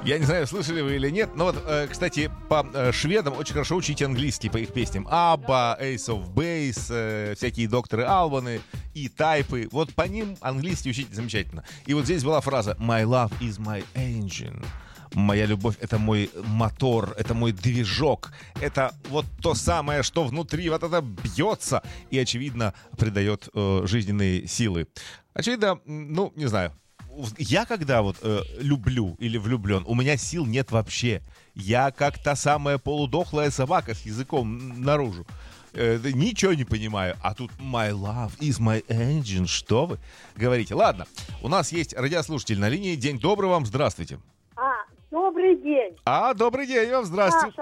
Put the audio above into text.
Я не знаю, слышали вы или нет, но вот, кстати, по шведам очень хорошо учить английский по их песням. Абба, Ace of Base, всякие докторы Албаны и Тайпы. Вот по ним английский учить замечательно. И вот здесь была фраза «My love is my engine». Моя любовь — это мой мотор, это мой движок. Это вот то самое, что внутри вот это бьется и, очевидно, придает жизненные силы. Очевидно, ну, не знаю. Я когда вот люблю или влюблен, у меня сил нет вообще. Я как та самая полудохлая собака с языком наружу. Ничего не понимаю. А тут my love is my engine. Что вы говорите? Ладно, у нас есть радиослушатель на линии. День добрый вам, здравствуйте. Добрый день. Добрый день вам, здравствуйте.